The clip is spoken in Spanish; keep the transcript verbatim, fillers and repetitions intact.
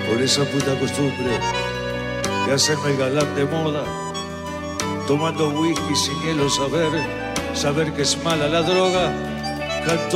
por esa puta costumbre de hacerme el galán de moda, tomando whisky sin hielo, saber, saber que es mala la droga. Canto